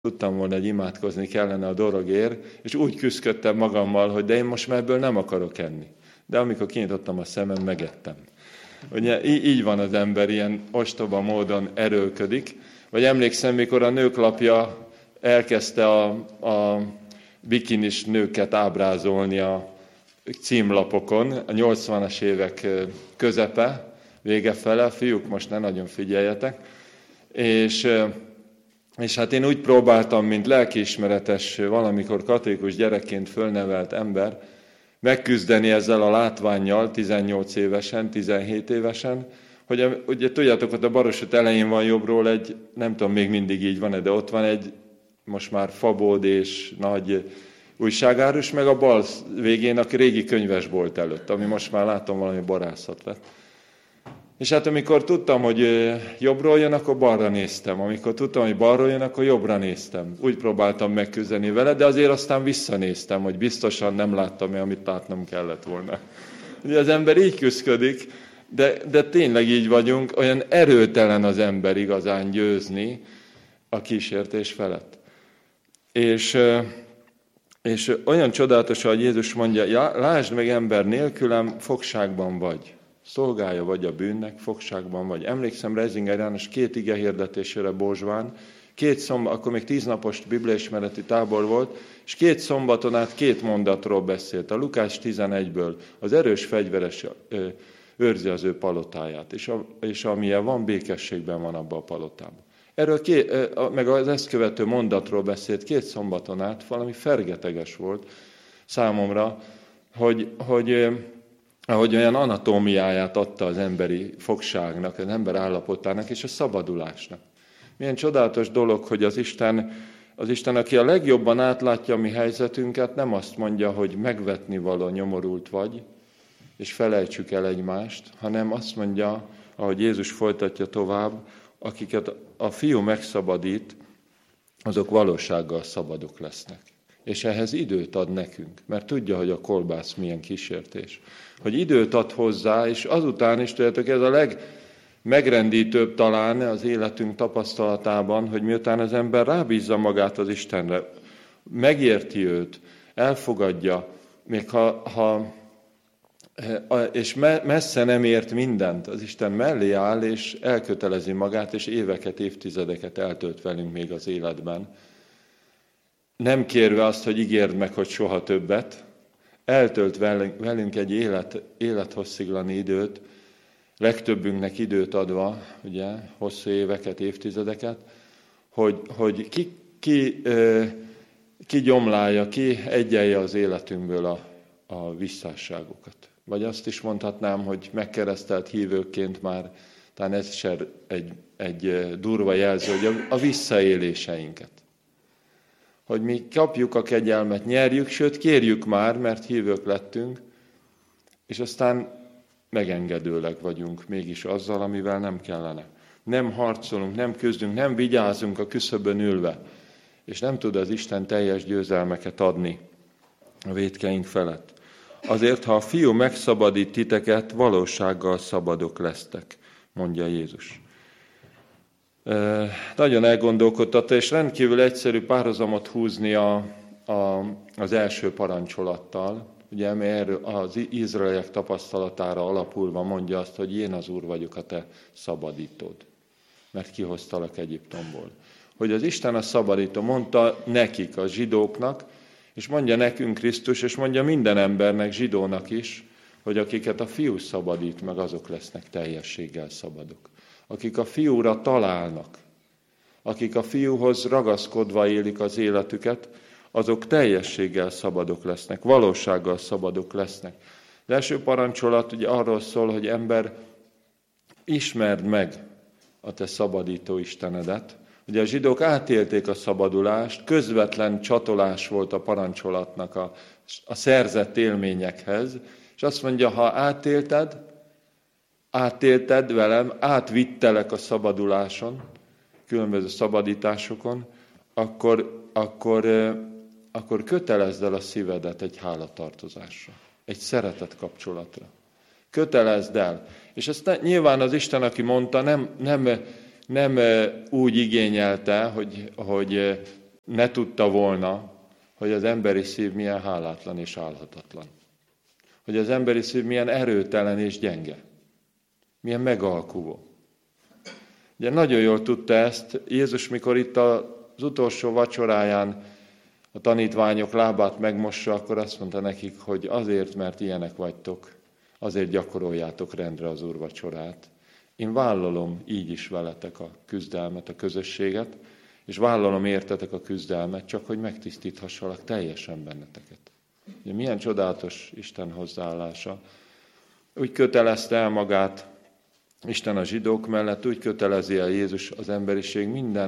tudtam volna, hogy imádkozni kellene a dologért, és úgy küzdködtem magammal, hogy de én most már ebből nem akarok enni. De amikor kinyitottam a szemem, megettem. Ugye így van az ember, ilyen ostoba módon erőlködik. Vagy emlékszem, mikor a Nőklapja elkezdte a bikinis nőket ábrázolni a címlapokon, a 80-as évek közepe, vége fele, fiúk, most ne nagyon figyeljetek, és hát én úgy próbáltam, mint lelkiismeretes, valamikor katolikus gyerekként fölnevelt ember, megküzdeni ezzel a látvánnyal 18 évesen, 17 évesen, hogy ugye tudjátok, hogy a Barosút elején van jobbról egy, nem tudom, még mindig így van, de ott van egy most már Fabód és nagy újságárus, meg a bal végén a régi könyvesbolt előtt, ami most már látom valami borászat lett. És hát amikor tudtam, hogy jobbról jön, akkor balra néztem. Amikor tudtam, hogy balról jön, akkor jobbra néztem. Úgy próbáltam megküzdeni vele, de azért aztán visszanéztem, hogy biztosan nem láttam amit látnom kellett volna. Ugye az ember így küszködik, de tényleg így vagyunk, olyan erőtelen az ember igazán győzni a kísértés felett. És olyan csodálatos, hogy Jézus mondja, lásd meg ember, nélkülem fogságban vagy. Szolgája vagy a bűnnek, fogságban vagy. Emlékszem Reisinger János 2 ige hirdetésére Bozsván, 2 szombat, akkor még 10 napos bibliaismereti tábor volt, és 2 szombaton át 2 mondatról beszélt. A Lukács 11-ből az erős fegyveres őrzi az ő palotáját, és amilyen van, békességben van abban a palotában. Erről meg az ezt követő mondatról beszélt 2 szombaton át, valami fergeteges volt számomra, hogy ahogy olyan anatómiáját adta az emberi fogságnak, az ember állapotának és a szabadulásnak. Milyen csodálatos dolog, hogy az Isten, aki a legjobban átlátja a mi helyzetünket, nem azt mondja, hogy megvetni való nyomorult vagy, és felejtsük el egymást, hanem azt mondja, ahogy Jézus folytatja tovább, akiket a Fiú megszabadít, azok valósággal szabadok lesznek. És ehhez időt ad nekünk, mert tudja, hogy a kolbász milyen kísértés. Hogy időt ad hozzá, és azután is, tudjátok, ez a legmegrendítőbb talán az életünk tapasztalatában, hogy miután az ember rábízza magát az Istenre, megérti őt, elfogadja, még és messze nem ért mindent, az Isten mellé áll, és elkötelezi magát, és éveket, évtizedeket eltölt velünk még az életben. Nem kérve azt, hogy ígérd meg, hogy soha többet, eltölt velünk egy élethosszíglani időt, legtöbbünknek időt adva, ugye, hosszú éveket, évtizedeket, hogy ki gyomlálja, ki egyelje az életünkből a visszásságokat. Vagy azt is mondhatnám, hogy megkeresztelt hívőként már, talán ez is egy durva jelző, hogy a visszaéléseinket. Hogy mi kapjuk a kegyelmet, nyerjük, sőt kérjük már, mert hívők lettünk, és aztán megengedőleg vagyunk mégis azzal, amivel nem kellene. Nem harcolunk, nem küzdünk, nem vigyázunk a küszöbön ülve, és nem tud az Isten teljes győzelmeket adni a vétkeink felett. Azért, ha a Fiú megszabadít titeket, valósággal szabadok lesztek, mondja Jézus. Nagyon elgondolkodtatta, és rendkívül egyszerű párhuzamot húzni az első parancsolattal, ugye, mert az izraeliek tapasztalatára alapulva mondja azt, hogy én az Úr vagyok, a te szabadítód, mert kihoztalak Egyiptomból. Hogy az Isten a szabadító, mondta nekik, a zsidóknak, és mondja nekünk Krisztus, és mondja minden embernek, zsidónak is, hogy akiket a Fiú szabadít meg, azok lesznek teljességgel szabadok. Akik a Fiúra találnak, akik a Fiúhoz ragaszkodva élik az életüket, azok teljességgel szabadok lesznek, valósággal szabadok lesznek. Az első parancsolat ugye arról szól, hogy ember, ismerd meg a te szabadító Istenedet. Ugye a zsidók átélték a szabadulást, közvetlen csatolás volt a parancsolatnak a szerzett élményekhez, és azt mondja, ha átélted velem, átvittelek a szabaduláson, különböző szabadításokon, akkor kötelezd el a szívedet egy hálatartozásra, egy szeretet kapcsolatra. Kötelezd el. És ezt nyilván az Isten, aki mondta, nem úgy igényelte, hogy ne tudta volna, hogy az emberi szív milyen hálátlan és álhatatlan. Hogy az emberi szív milyen erőtelen és gyenge. Milyen megalkuvó. Ugye nagyon jól tudta ezt Jézus, mikor itt az utolsó vacsoráján a tanítványok lábát megmossa, akkor azt mondta nekik, hogy azért, mert ilyenek vagytok, azért gyakoroljátok rendre az úrvacsorát. Én vállalom így is veletek a küzdelmet, a közösséget, és vállalom értetek a küzdelmet, csak hogy megtisztíthassalak teljesen benneteket. Ugye milyen csodálatos Isten hozzáállása. Úgy kötelezte el magát Isten a zsidók mellett, úgy kötelezi el Jézus az emberiség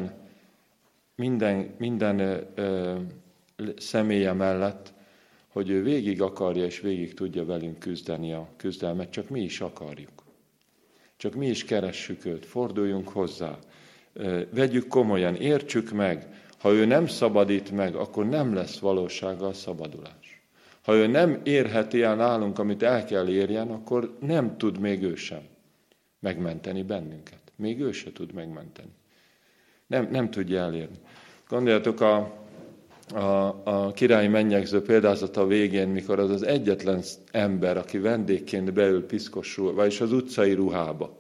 minden személye mellett, hogy ő végig akarja és végig tudja velünk küzdeni a küzdelmet, csak mi is akarjuk. Csak mi is keressük őt, forduljunk hozzá, vegyük komolyan, értsük meg, ha ő nem szabadít meg, akkor nem lesz valósággal a szabadulás. Ha ő nem érheti el nálunk, amit el kell érjen, akkor nem tud még ő sem megmenteni bennünket. Még ő se tud megmenteni. Nem tudja elérni. Gondoljatok a királyi mennyegző példázata végén, mikor az egyetlen ember, aki vendégként beül piszkos ruhába, vagyis az utcai ruhába,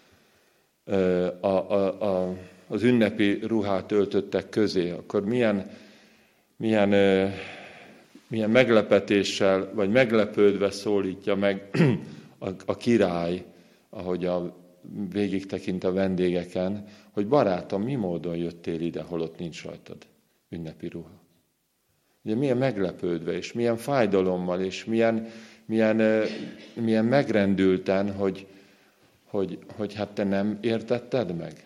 az ünnepi ruhát öltöttek közé, akkor milyen meglepetéssel, vagy meglepődve szólítja meg a király, ahogy végig tekint a vendégeken, hogy barátom, mi módon jöttél ide, holott nincs rajtad ünnepi ruha. Ugye milyen meglepődve, és milyen fájdalommal, és milyen megrendülten, hogy hát te nem értetted meg.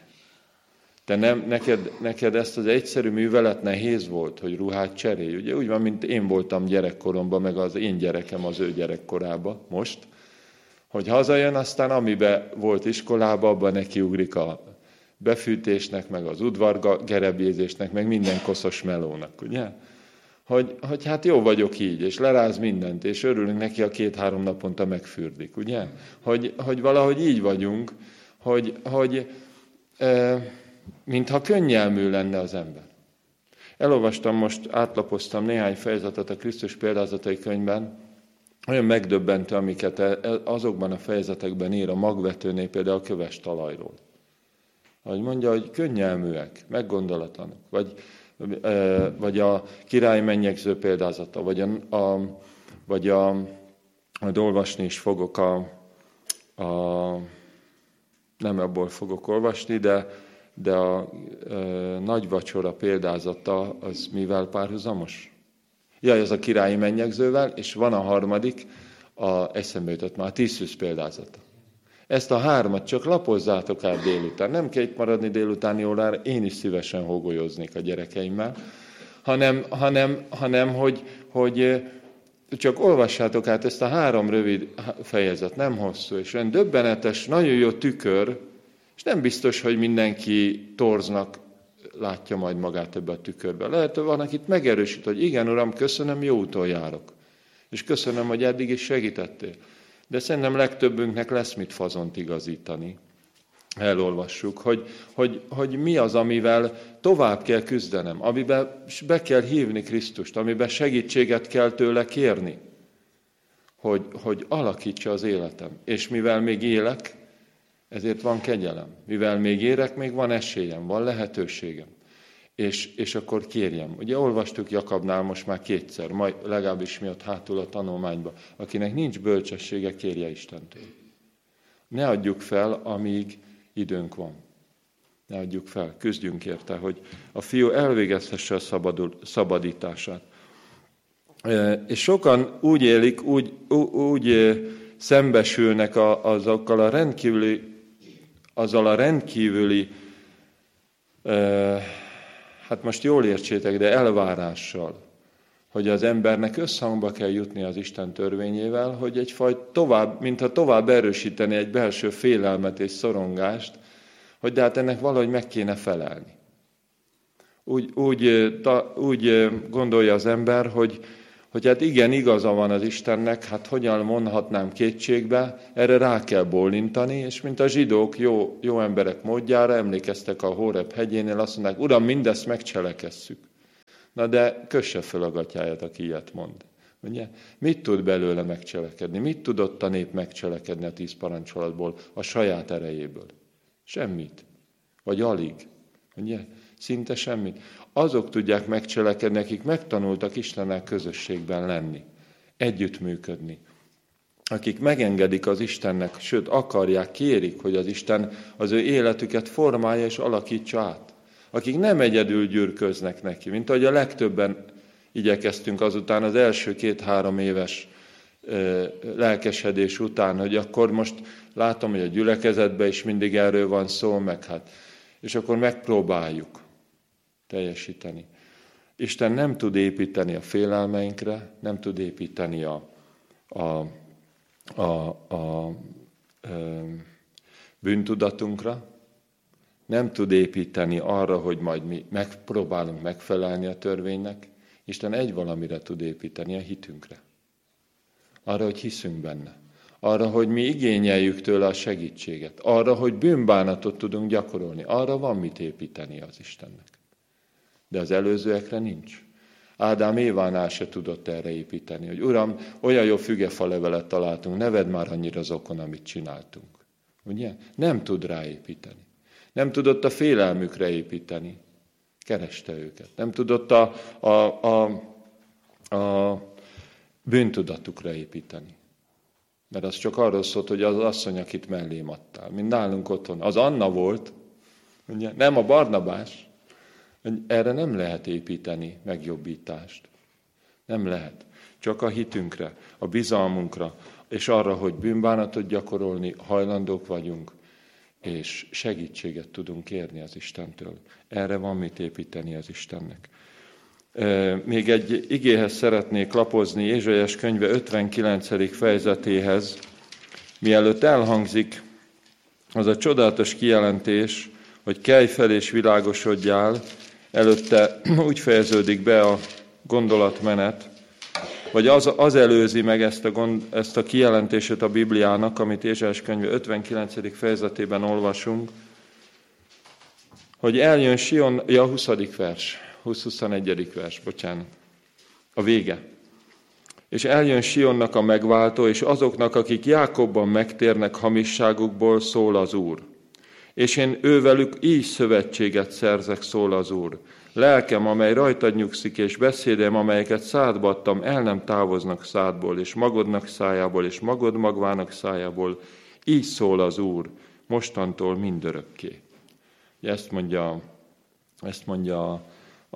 Neked ezt az egyszerű művelet nehéz volt, hogy ruhát cserélj. Ugye úgy van, mint én voltam gyerekkoromban, meg az én gyerekem az ő gyerekkorában most, hogy hazajön, aztán amiben volt iskolában, abban nekiugrik a befűtésnek, meg az udvargerebjézésnek, meg minden koszos melónak, ugye? Hogy hát jó vagyok így, és leráz mindent, és örülünk neki, a 2-3 naponta megfürdik, ugye? Hogy valahogy így vagyunk, hogy mintha könnyelmű lenne az ember. Elolvastam most, átlapoztam néhány fejezetet a Krisztus példázatai könyvben, olyan megdöbbentő, amiket azokban a fejezetekben ír a magvetőnél, például a köves talajról. Ahogy mondja, hogy könnyelműek, meggondolatlanok, vagy a király mennyegző példázata, vagy olvasni is fogok nem abból fogok olvasni, de a nagy vacsora példázata az mivel párhuzamos? Az a királyi mennyegzővel, és van a harmadik, eszembe jutott már, a 10 szűz példázata. Ezt a 3 csak lapozzátok át délután. Nem kell itt maradni délutáni órára, én is szívesen hógolyoznék a gyerekeimmel, hanem hogy csak olvassátok át ezt a 3 rövid fejezet, nem hosszú, és olyan döbbenetes, nagyon jó tükör, és nem biztos, hogy mindenki torznak látja majd magát ebbe a tükörbe. Lehet, hogy van, akit megerősít, hogy igen, Uram, köszönöm, jó úton járok. És köszönöm, hogy eddig is segítettél. De szerintem legtöbbünknek lesz mit fazont igazítani. Elolvassuk, hogy mi az, amivel tovább kell küzdenem, amiben be kell hívni Krisztust, amiben segítséget kell tőle kérni, hogy alakítsa az életem. És mivel még élek, ezért van kegyelem. Mivel még érek, még van esélyem, van lehetőségem. És akkor kérjem. Ugye olvastuk Jakabnál most már 2-szer, majd legalábbis mi ott hátul a tanulmányban. Akinek nincs bölcsessége, kérje Istentől. Ne adjuk fel, amíg időnk van. Ne adjuk fel, küzdjünk érte, hogy a fiú elvégezhesse a szabadítását. És sokan úgy élik, úgy szembesülnek azzal a rendkívüli, hát most jól értsétek, de elvárással, hogy az embernek összhangba kell jutni az Isten törvényével, hogy egyfajta mintha tovább erősíteni egy belső félelmet és szorongást, hogy de hát ennek valahogy meg kéne felelni. Úgy gondolja az ember, hogy hát igen, igaza van az Istennek, hát hogyan mondhatnám kétségbe, erre rá kell bólintani, és mint a zsidók jó emberek módjára emlékeztek a Hóreb hegyénél, azt mondták, Uram, mindezt megcselekesszük. Na de kösse fel a gatyáját, aki ilyet mond. Ugye? Mit tud belőle megcselekedni? Mit tudott a nép megcselekedni a 10 parancsolatból a saját erejéből? Semmit. Vagy alig. Ugye? Szinte semmit. Azok tudják megcselekedni, akik megtanultak Istennel közösségben lenni, együttműködni. Akik megengedik az Istennek, sőt akarják, kérik, hogy az Isten az ő életüket formálja és alakítsa át. Akik nem egyedül gyűrköznek neki, mint ahogy a legtöbben igyekeztünk azután az első 2-3 éves lelkesedés után, hogy akkor most látom, hogy a gyülekezetben is mindig erről van szó, meg hát, és akkor megpróbáljuk teljesíteni. Isten nem tud építeni a félelmeinkre, nem tud építeni a bűntudatunkra, nem tud építeni arra, hogy majd mi megpróbálunk megfelelni a törvénynek. Isten egy valamire tud építeni, a hitünkre. Arra, hogy hiszünk benne. Arra, hogy mi igényeljük tőle a segítséget. Arra, hogy bűnbánatot tudunk gyakorolni. Arra van mit építeni az Istennek. De az előzőekre nincs. Ádám Évánál se tudott erre építeni, hogy Uram, olyan jó fügefalevelet találtunk, ne vedd már annyira zokon, amit csináltunk. Ugye? Nem tud ráépíteni. Nem tudott a félelmükre építeni. Kereste őket. Nem tudott a bűntudatukra építeni. Mert az csak arról szólt, hogy az asszony, akit mellém adtál. Mint nálunk otthon. Az Anna volt, ugye? Nem a Barnabás. Erre nem lehet építeni megjobbítást. Nem lehet. Csak a hitünkre, a bizalmunkra, és arra, hogy bűnbánatot gyakorolni hajlandók vagyunk, és segítséget tudunk kérni az Istentől. Erre van mit építeni az Istennek. Még egy igéhez szeretnék lapozni, Ézsaiás könyve 59. fejezetéhez, mielőtt elhangzik az a csodálatos kijelentés, hogy kelj fel és világosodjál, előtte úgy fejeződik be a gondolatmenet, vagy az előzi meg ezt a kijelentését a Bibliának, amit Ézsaiás könyve 59. fejezetében olvasunk, hogy eljön Sion, 20. vers, 21. vers, bocsánat, a vége. És eljön Sionnak a megváltó, és azoknak, akik Jákobban megtérnek hamisságukból, szól az Úr. És én ővelük így szövetséget szerzek, szól az Úr. Lelkem, amely rajtad nyugszik, és beszédem, amelyeket szádba adtam, el nem távoznak szádból, és magodnak szájából, és magod magvának szájából. Így szól az Úr, mostantól mindörökké. Ezt mondja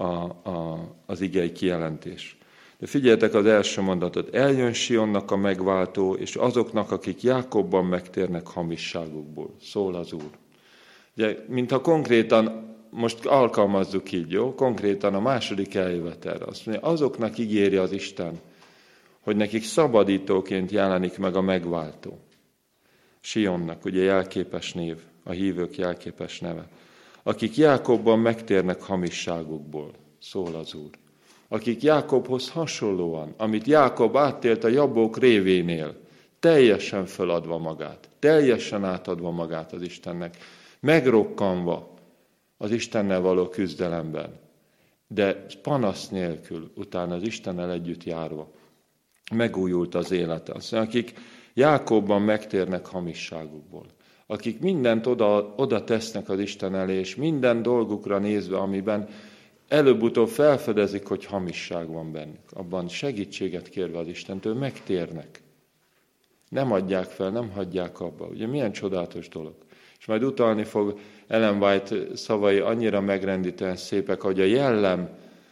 az igei kijelentés. De figyeljetek az első mondatot. Eljön Sionnak a megváltó, és azoknak, akik Jákobban megtérnek hamisságukból. Szól az Úr. Ugye, mintha konkrétan, most alkalmazzuk így, jó? Konkrétan a második eljövetelre. Azt mondja, azoknak ígéri az Isten, hogy nekik szabadítóként jelenik meg a megváltó. Sionnak, ugye jelképes név, a hívők jelképes neve. Akik Jákobban megtérnek hamisságukból, szól az Úr. Akik Jákobhoz hasonlóan, amit Jákob átélt a Jabók révénél, teljesen feladva magát, teljesen átadva magát az Istennek, megrokkanva az Istennel való küzdelemben, de panasz nélkül, utána az Istennel együtt járva, megújult az élete. Azt mondja, akik Jákobban megtérnek hamisságukból, akik mindent oda tesznek az Isten elé, és minden dolgukra nézve, amiben előbb-utóbb felfedezik, hogy hamisság van bennük. Abban segítséget kérve az Istentől megtérnek. Nem adják fel, nem hagyják abba. Ugye milyen csodálatos dolog. És majd utalni fog Ellen White szavai annyira megrendítően szépek, hogy a jellem,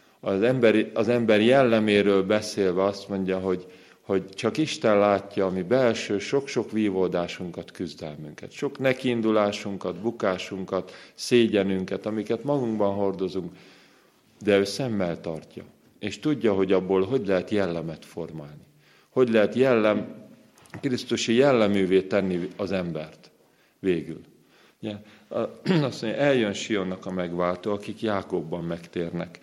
az ember jelleméről beszélve azt mondja, hogy csak Isten látja a mi belső sok-sok vívódásunkat, küzdelmünket, sok nekiindulásunkat, bukásunkat, szégyenünket, amiket magunkban hordozunk, de ő szemmel tartja. És tudja, hogy abból hogy lehet jellemet formálni. Hogy lehet Krisztusi jelleművé tenni az embert végül. Ja, azt mondja, eljön Sionnak a megváltó, akik Jákobban megtérnek.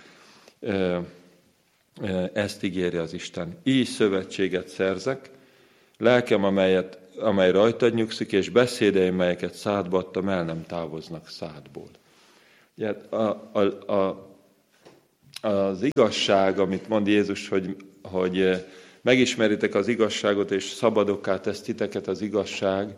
Ezt ígéri az Isten. Így szövetséget szerzek, lelkem, amely rajtad nyugszik, és beszédeim, melyeket szádba adtam, el nem távoznak szádból. Ja, Az igazság, amit mond Jézus, hogy megismeritek az igazságot, és szabadokká tesz titeket az igazság,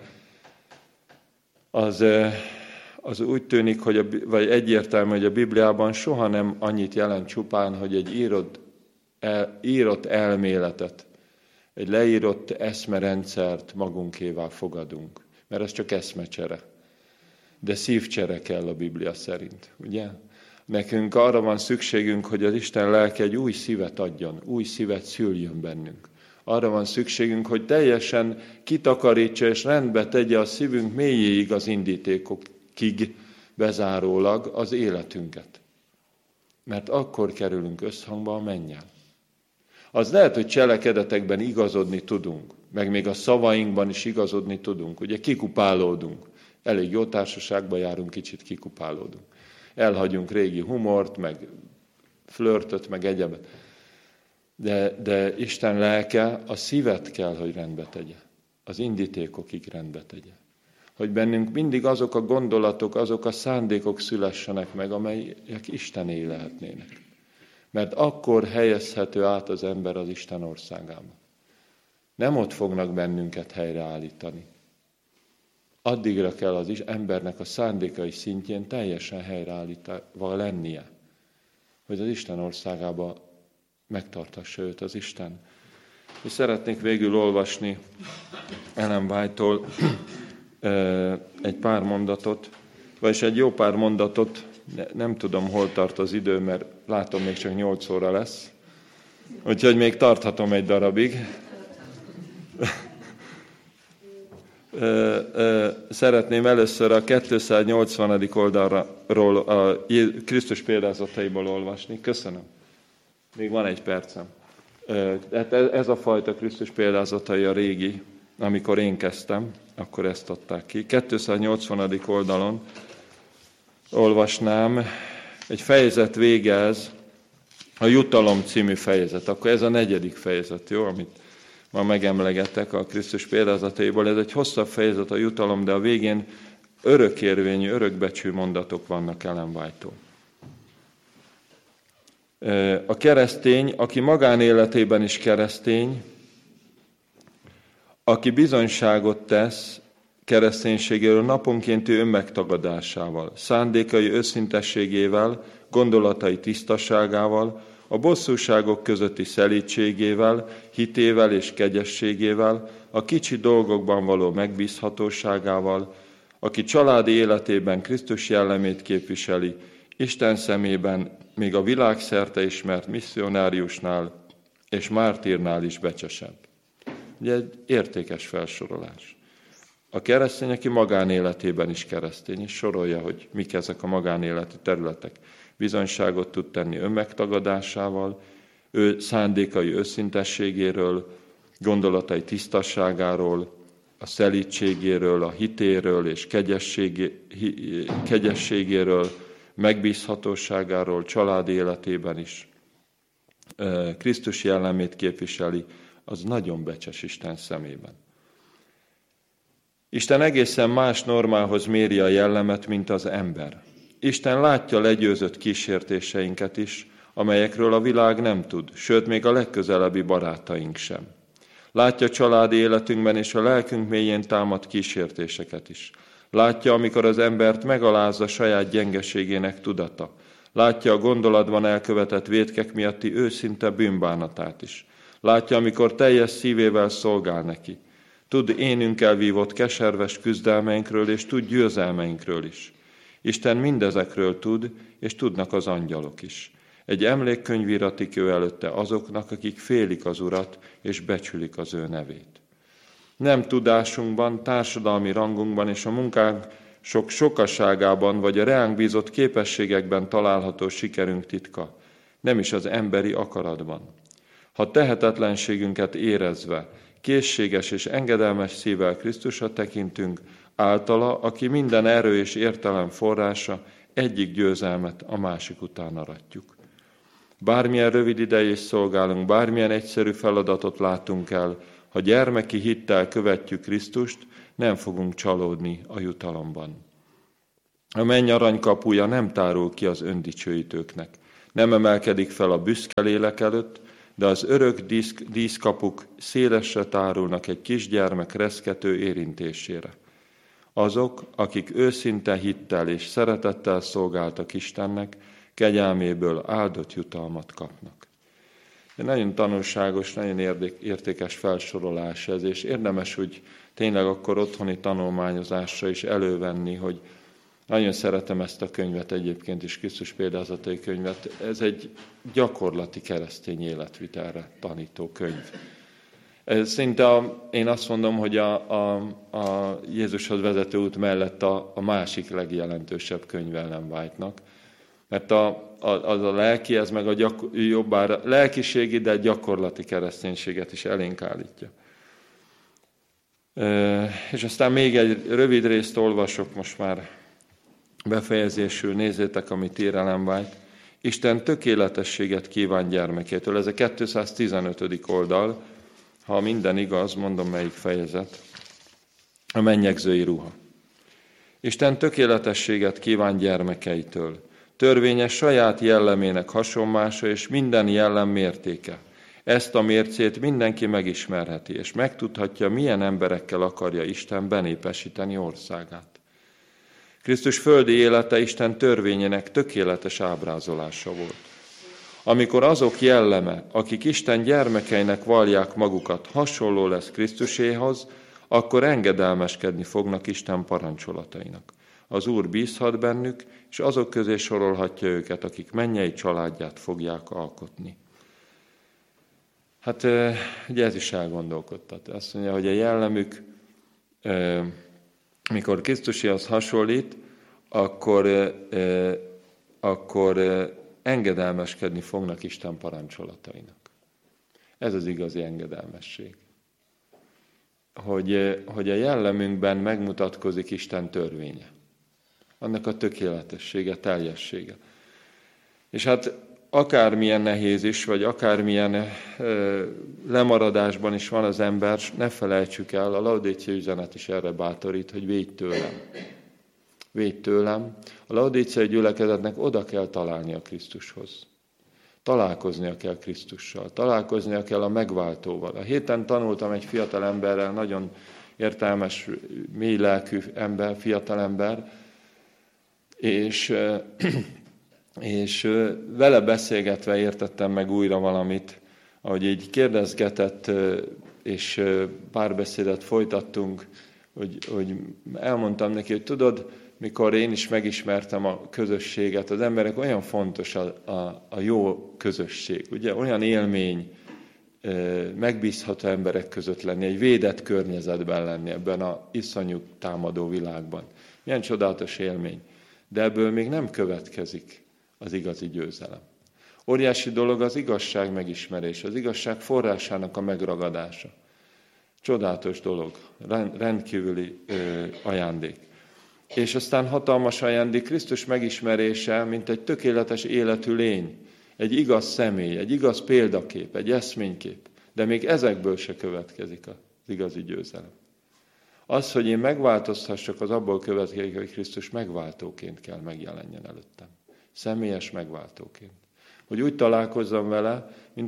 az úgy tűnik, vagy egyértelmű, hogy a Bibliában soha nem annyit jelent csupán, hogy egy írott elméletet, egy leírott eszmerendszert magunkévá fogadunk. Mert ez csak eszmecsere. De szívcsere kell a Biblia szerint, ugye? Nekünk arra van szükségünk, hogy az Isten lelke egy új szívet adjon, új szívet szüljön bennünk. Arra van szükségünk, hogy teljesen kitakarítsa és rendbe tegye a szívünk mélyéig az indítékokig bezárólag az életünket. Mert akkor kerülünk összhangba a mennyel. Az lehet, hogy cselekedetekben igazodni tudunk, meg még a szavainkban is igazodni tudunk. Ugye kikupálódunk. Elég jó társaságban járunk, kicsit kikupálódunk. Elhagyunk régi humort, meg flörtöt, meg egyebet. De Isten lelke a szívet kell, hogy rendbe tegye. Az indítékokig rendbe tegye. Hogy bennünk mindig azok a gondolatok, azok a szándékok szülessenek meg, amelyek Istené lehetnének. Mert akkor helyezhető át az ember az Isten országába. Nem ott fognak bennünket helyreállítani. Addigra kell az embernek a szándékai szintjén teljesen helyreállítva lennie, hogy az Isten országába megtartassa őt az Isten. És szeretnék végül olvasni Ellen White-tól egy pár mondatot, vagyis egy jó pár mondatot, nem tudom, hol tart az idő, mert látom, még csak 8 óra lesz, úgyhogy még tarthatom egy darabig. Szeretném először a 280. oldalról a Krisztus példázataiból olvasni. Köszönöm. Még van egy percem. Ez a fajta Krisztus példázatai a régi, amikor én kezdtem, akkor ezt adták ki. 280. oldalon olvasnám, egy fejezet vége ez, a jutalom című fejezet. Akkor ez a 4. fejezet, jó, amit ma megemlegettek a Krisztus példázataiból. Ez egy hosszabb fejezet a jutalom, de a végén örökérvényű, örökbecsű mondatok vannak Ellen White-tól. A keresztény, aki magánéletében is keresztény, aki bizonyságot tesz kereszténységéről naponkénti önmegtagadásával, szándékai őszintességével, gondolatai tisztaságával, a bosszúságok közötti szelídségével, hitével és kegyességével, a kicsi dolgokban való megbízhatóságával, aki családi életében Krisztus jellemét képviseli, Isten szemében még a világszerte ismert misszionáriusnál és mártírnál is becsesebb. Ugye egy értékes felsorolás. A keresztény, aki magánéletében is keresztény, és sorolja, hogy mik ezek a magánéleti területek. Bizonyságot tud tenni önmegtagadásával, ő szándékai őszintességéről, gondolatai tisztasságáról, a szelídségéről, a hitéről és kegyességéről, megbízhatóságáról, családi életében is. Krisztus jellemét képviseli, az nagyon becses Isten szemében. Isten egészen más normához méri a jellemet, mint az ember. Isten látja legyőzött kísértéseinket is, amelyekről a világ nem tud, sőt, még a legközelebbi barátaink sem. Látja családi életünkben és a lelkünk mélyén támadt kísértéseket is. Látja, amikor az embert megalázza saját gyengeségének tudata. Látja a gondolatban elkövetett vétkek miatti őszinte bűnbánatát is. Látja, amikor teljes szívével szolgál neki. Tud énünkkel vívott keserves küzdelmeinkről, és tud győzelmeinkről is. Isten mindezekről tud, és tudnak az angyalok is. Egy emlékkönyv iratik ő előtte azoknak, akik félik az Urat, és becsülik az ő nevét. Nem tudásunkban, társadalmi rangunkban és a munkánk sokaságában, vagy a reánk bízott képességekben található sikerünk titka, nem is az emberi akaratban. Ha tehetetlenségünket érezve, készséges és engedelmes szívvel Krisztusra tekintünk, általa, aki minden erő és értelem forrása, egyik győzelmet a másik után aratjuk. Bármilyen rövid idejét szolgálunk, bármilyen egyszerű feladatot látunk el, ha gyermeki hittel követjük Krisztust, nem fogunk csalódni a jutalomban. A menny aranykapuja nem tárul ki az öndicsőítőknek. Nem emelkedik fel a büszke lélek előtt, de az örök díszkapuk szélesre tárulnak egy kisgyermek reszkető érintésére. Azok, akik őszinte hittel és szeretettel szolgáltak Istennek, kegyelméből áldott jutalmat kapnak. Nagyon tanulságos, nagyon értékes felsorolás ez, és érdemes úgy tényleg akkor otthoni tanulmányozásra is elővenni, hogy nagyon szeretem ezt a könyvet egyébként is, Krisztus példázatai könyvet. Ez egy gyakorlati keresztény életvitelre tanító könyv. Ez szinte én azt mondom, hogy a Jézushoz vezető út mellett a másik legjelentősebb könyv Ellen White-nak. Mert az a lelki, ez meg jobbára lelkiségi, de gyakorlati kereszténységet is elénk állítja. És aztán még egy rövid részt olvasok most már befejezésül, nézzétek, amit ír Ellen White. Isten tökéletességet kíván gyermekétől. Ez a 215. oldal, ha minden igaz, mondom melyik fejezet, a mennyegzői ruha. Isten tökéletességet kíván gyermekeitől. Törvénye saját jellemének hasonmása és minden jellem mértéke. Ezt a mércét mindenki megismerheti, és megtudhatja, milyen emberekkel akarja Isten benépesíteni országát. Krisztus földi élete Isten törvényének tökéletes ábrázolása volt. Amikor azok jelleme, akik Isten gyermekeinek vallják magukat, hasonló lesz Krisztuséhoz, akkor engedelmeskedni fognak Isten parancsolatainak. Az Úr bízhat bennük, és azok közé sorolhatja őket, akik mennyei családját fogják alkotni. Hát ugye ez is elgondolkodtat. Azt mondja, hogy a jellemük, mikor Krisztuséhoz hasonlít, akkor engedelmeskedni fognak Isten parancsolatainak. Ez az igazi engedelmesség. Hogy a jellemünkben megmutatkozik Isten törvénye. Annak a tökéletessége, teljessége. És hát akármilyen nehéz is, vagy akármilyen lemaradásban is van az ember, ne felejtsük el, a Laodicei üzenet is erre bátorít, hogy védj tőlem. Védj tőlem. A laodicei gyülekezetnek oda kell találnia Krisztushoz. Találkoznia kell Krisztussal, találkoznia kell a megváltóval. A héten tanultam egy fiatal emberrel, nagyon értelmes, mély lelkű ember, fiatal ember, és vele beszélgetve értettem meg újra valamit, ahogy így kérdezgetett, és párbeszédet folytattunk, hogy elmondtam neki, hogy tudod, mikor én is megismertem a közösséget, az emberek olyan fontos a jó közösség, ugye? Olyan élmény, megbízható emberek között lenni, egy védett környezetben lenni ebben az iszonyú támadó világban. Milyen csodálatos élmény. De ebből még nem következik az igazi győzelem. Óriási dolog az igazság megismerése, az igazság forrásának a megragadása. Csodálatos dolog, rendkívüli ajándék. És aztán hatalmas ajándék Krisztus megismerése, mint egy tökéletes életű lény, egy igaz személy, egy igaz példakép, egy eszménykép. De még ezekből se következik az igazi győzelem. Az, hogy én megváltozhassak, az abból következik, hogy Krisztus megváltóként kell megjelenjen előttem. Személyes megváltóként. Hogy úgy találkozzam vele, mint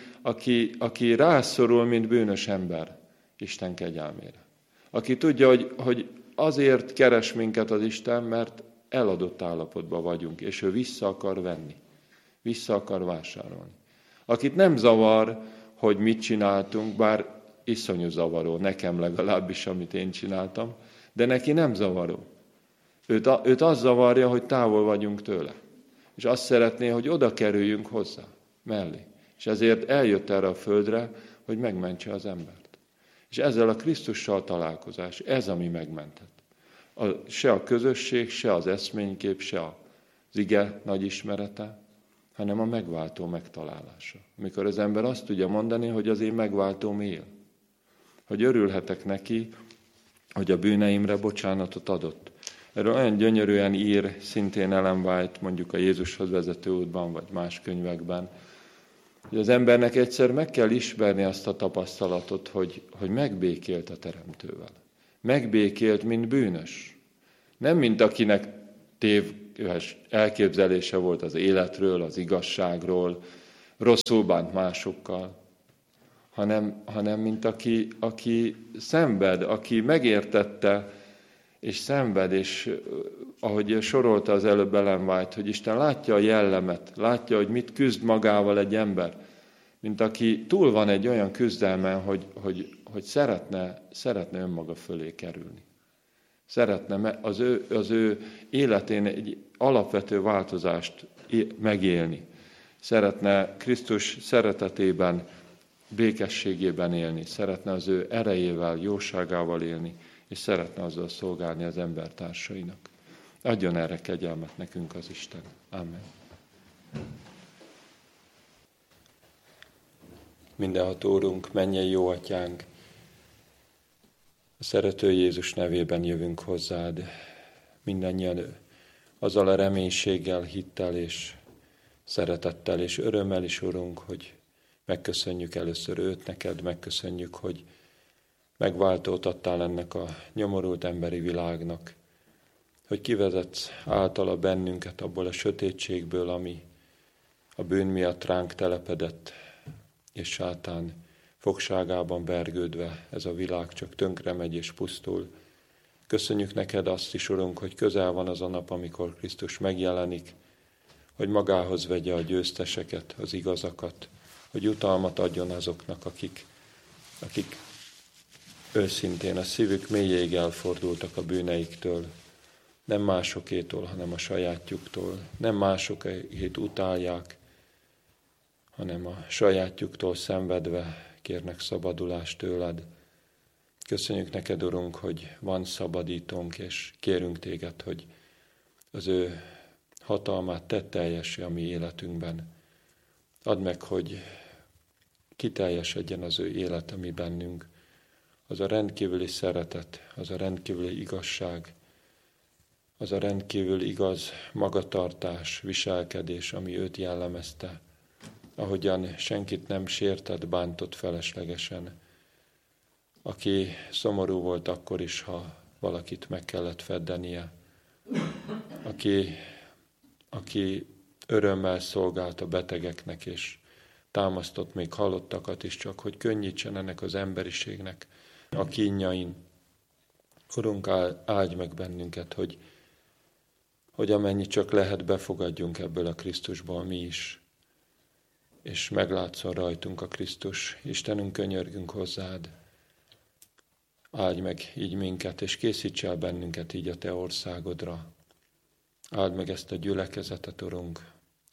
aki rászorul, mint bűnös ember Isten kegyelmére. Aki tudja, hogy azért keres minket az Isten, mert eladott állapotban vagyunk, és ő vissza akar venni. Vissza akar vásárolni. Akit nem zavar, hogy mit csináltunk, bár iszonyú zavaró, nekem legalábbis, amit én csináltam, de neki nem zavaró. Őt az zavarja, hogy távol vagyunk tőle. És azt szeretné, hogy oda kerüljünk hozzá, mellé. És ezért eljött erre a földre, hogy megmentse az embert. És ezzel a Krisztussal találkozás, ez, ami megmentett. Se a közösség, se az eszménykép, se az ige nagy ismerete, hanem a megváltó megtalálása. Amikor az ember azt tudja mondani, hogy az én megváltóm él. Hogy örülhetek neki, hogy a bűneimre bocsánatot adott. Erről olyan gyönyörűen ír szintén Ellen White, mondjuk a Jézushoz vezető útban, vagy más könyvekben, hogy az embernek egyszer meg kell ismerni azt a tapasztalatot, hogy megbékélt a Teremtővel. Megbékélt, mint bűnös. Nem mint akinek téves elképzelése volt az életről, az igazságról, rosszul bánt másokkal, hanem mint aki szenved, aki megértette, és szenved, és ahogy sorolta az előbb Ellen White, hogy Isten látja a jellemet, látja, hogy mit küzd magával egy ember, mint aki túl van egy olyan küzdelmen, hogy szeretne önmaga fölé kerülni. Szeretne az ő életén egy alapvető változást megélni. Szeretne Krisztus szeretetében, békességében élni. Szeretne az ő erejével, jóságával élni, és szeretne azzal szolgálni az embertársainak. Adjon erre kegyelmet nekünk az Isten. Amen. Mindenható Úrunk, mennyei jó Atyánk, a szerető Jézus nevében jövünk hozzád, mindannyian azzal a reménységgel, hittel és szeretettel és örömmel is, Urunk, hogy megköszönjük először őt neked, megköszönjük, hogy megváltót adtál ennek a nyomorult emberi világnak, hogy kivezetsz általa bennünket abból a sötétségből, ami a bűn miatt ránk telepedett, és sátán fogságában vergődve ez a világ csak tönkre megy és pusztul. Köszönjük neked azt is, Urunk, hogy közel van az a nap, amikor Krisztus megjelenik, hogy magához vegye a győzteseket, az igazakat, hogy jutalmat adjon azoknak, akik őszintén a szívük mélyéig elfordultak a bűneiktől, nem másokétól, hanem a sajátjuktól, nem másokét utálják, hanem a sajátjuktól szenvedve kérnek szabadulást tőled. Köszönjük neked, Urunk, hogy van szabadítónk, és kérünk téged, hogy az ő hatalmát tedd teljessé a mi életünkben. Add meg, hogy kiteljesedjen az ő élete mi bennünk. Az a rendkívüli szeretet, az a rendkívüli igazság, az a rendkívül igaz magatartás, viselkedés, ami őt jellemezte, ahogyan senkit nem sértett, bántott feleslegesen, aki szomorú volt akkor is, ha valakit meg kellett feddenie, aki örömmel szolgált a betegeknek, és támasztott még halottakat is, csak hogy könnyítsen ennek az emberiségnek a kínjain. Urunk, áldj meg bennünket, hogy amennyi csak lehet, befogadjunk ebből a Krisztusból mi is, és meglátszon rajtunk a Krisztus. Istenünk, könyörgünk hozzád. Áldj meg így minket, és készíts el bennünket így a te országodra. Áld meg ezt a gyülekezetet, Urunk.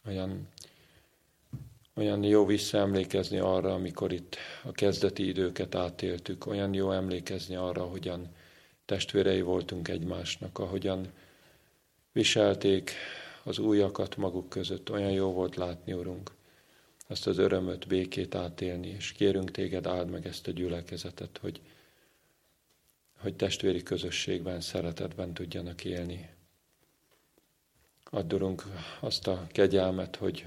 Olyan jó visszaemlékezni arra, amikor itt a kezdeti időket átéltük. Olyan jó emlékezni arra, hogyan testvérei voltunk egymásnak, ahogyan viselték az újakat maguk között. Olyan jó volt látni, Urunk, azt az örömöt, békét átélni, és kérünk téged, áld meg ezt a gyülekezetet, hogy testvéri közösségben, szeretetben tudjanak élni. Add, Urunk, azt a kegyelmet, hogy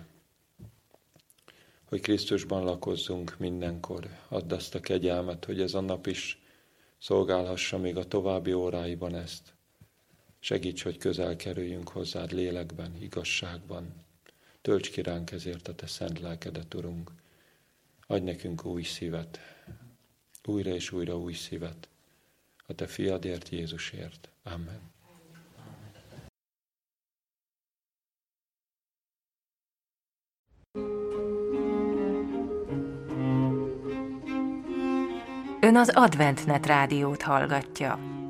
Krisztusban lakozzunk mindenkor. Add azt a kegyelmet, hogy ez a nap is szolgálhassa még a további óráiban ezt. Segíts, hogy közel kerüljünk hozzád lélekben, igazságban. Tölts ki ránk ezért a te szent lelkedet, Urunk. Adj nekünk új szívet, újra és újra új szívet, a te fiadért, Jézusért. Amen. Ön az Adventnet rádiót hallgatja.